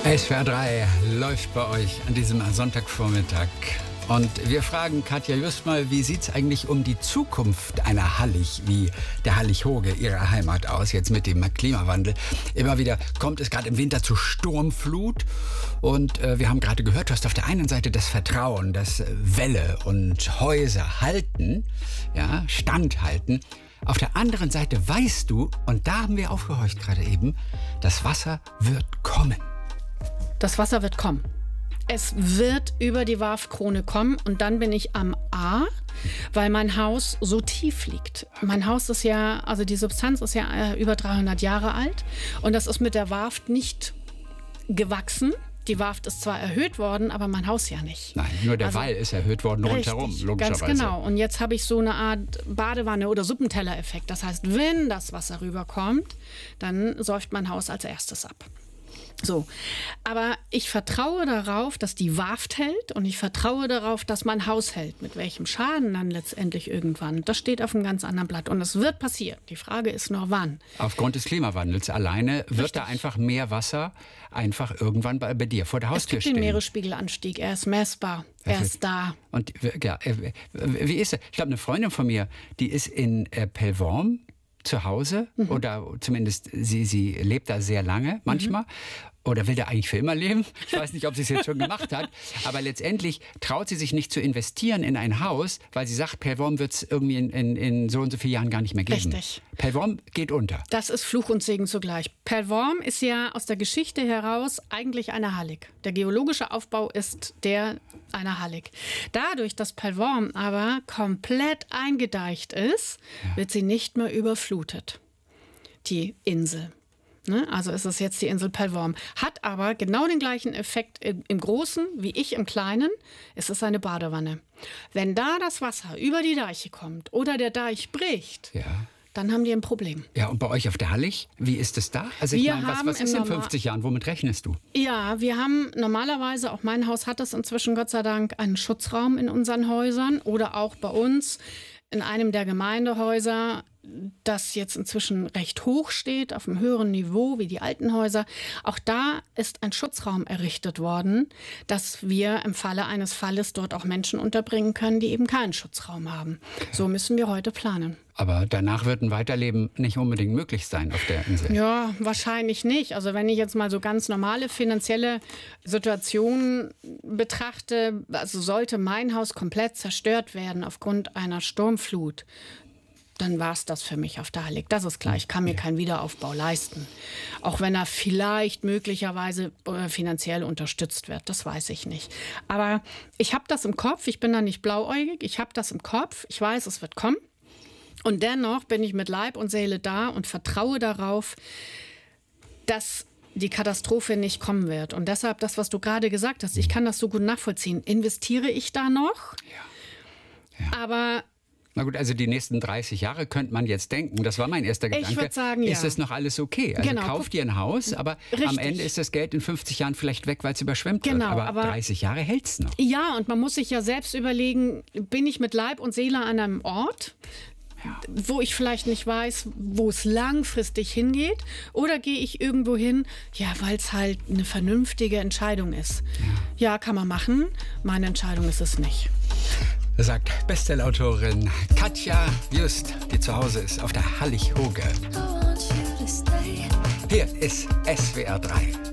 SWR 3 läuft bei euch an diesem Sonntagvormittag. Und wir fragen Katja Just mal, wie sieht es eigentlich um die Zukunft einer Hallig wie der Hallig-Hoge, ihrer Heimat, aus, jetzt mit dem Klimawandel? Immer wieder kommt es gerade im Winter zu Sturmflut. Und wir haben gerade gehört, du hast auf der einen Seite das Vertrauen, dass Wälle und Häuser halten, ja, standhalten. Auf der anderen Seite weißt du, und da haben wir aufgehorcht gerade eben, das Wasser wird kommen. Das Wasser wird kommen. Es wird über die Warfkrone kommen und dann bin ich am A, weil mein Haus so tief liegt. Mein Haus ist ja, also die Substanz ist ja über 300 Jahre alt und das ist mit der Warft nicht gewachsen. Die Warft ist zwar erhöht worden, aber mein Haus ja nicht. Nein, nur der Wall ist erhöht worden rundherum, logischerweise. Ganz genau. Und jetzt habe ich so eine Art Badewanne- oder Suppenteller-Effekt. Das heißt, wenn das Wasser rüberkommt, dann säuft mein Haus als erstes ab. So, aber ich vertraue darauf, dass die Warft hält und ich vertraue darauf, dass mein Haus hält. Mit welchem Schaden dann letztendlich irgendwann, das steht auf einem ganz anderen Blatt und es wird passieren. Die Frage ist nur, wann. Aufgrund des Klimawandels alleine wird da einfach mehr Wasser einfach irgendwann bei dir vor der Haustür stehen. Es gibt den Meeresspiegelanstieg, er ist messbar, er ist da. Und ja, wie ist er? Ich glaube, eine Freundin von mir, die ist in Pellworm zu Hause, oder zumindest sie lebt da sehr lange manchmal. Oder will der eigentlich für immer leben? Ich weiß nicht, ob sie es jetzt schon gemacht hat. Aber letztendlich traut sie sich nicht zu investieren in ein Haus, weil sie sagt, Pellworm wird es irgendwie in so und so vielen Jahren gar nicht mehr geben. Richtig. Pellworm geht unter. Das ist Fluch und Segen zugleich. Pellworm ist ja aus der Geschichte heraus eigentlich eine Hallig. Der geologische Aufbau ist der einer Hallig. Dadurch, dass Pellworm aber komplett eingedeicht ist, wird sie nicht mehr überflutet, die Insel. Also ist es jetzt die Insel Pellworm. Hat aber genau den gleichen Effekt im Großen wie ich im Kleinen. Es ist eine Badewanne. Wenn da das Wasser über die Deiche kommt oder der Deich bricht, dann haben die ein Problem. Ja, und bei euch auf der Hallig, wie ist es da? Also ich meine, was ist in 50 Jahren? Womit rechnest du? Ja, wir haben normalerweise, auch mein Haus hat es inzwischen Gott sei Dank, einen Schutzraum in unseren Häusern oder auch bei uns in einem der Gemeindehäuser, das jetzt inzwischen recht hoch steht, auf einem höheren Niveau wie die alten Häuser. Auch da ist ein Schutzraum errichtet worden, dass wir im Falle eines Falles dort auch Menschen unterbringen können, die eben keinen Schutzraum haben. So müssen wir heute planen. Aber danach wird ein Weiterleben nicht unbedingt möglich sein auf der Insel. Ja, wahrscheinlich nicht. Also wenn ich jetzt mal so ganz normale finanzielle Situationen betrachte, also sollte mein Haus komplett zerstört werden aufgrund einer Sturmflut, dann war es das für mich auf der Hallig. Das ist klar, ich kann mir keinen Wiederaufbau leisten. Auch wenn er vielleicht möglicherweise finanziell unterstützt wird, das weiß ich nicht. Aber ich habe das im Kopf, ich bin da nicht blauäugig, ich habe das im Kopf, ich weiß, es wird kommen. Und dennoch bin ich mit Leib und Seele da und vertraue darauf, dass die Katastrophe nicht kommen wird. Und deshalb das, was du gerade gesagt hast, ich kann das so gut nachvollziehen. Investiere ich da noch? Ja. Aber na gut, also die nächsten 30 Jahre könnte man jetzt denken, das war mein erster Gedanke, ich würde sagen, ist das noch alles okay? Also kauf dir ein Haus, aber richtig. Am Ende ist das Geld in 50 Jahren vielleicht weg, weil es überschwemmt wird. Aber 30 Jahre hält es noch. Ja, und man muss sich ja selbst überlegen, bin ich mit Leib und Seele an einem Ort, wo ich vielleicht nicht weiß, wo es langfristig hingeht, oder gehe ich irgendwo hin, weil es halt eine vernünftige Entscheidung ist. Ja, kann man machen, meine Entscheidung ist es nicht. Sagt Bestsellerautorin Katja Just, die zu Hause ist auf der Hallig-Hoge. Hier ist SWR 3.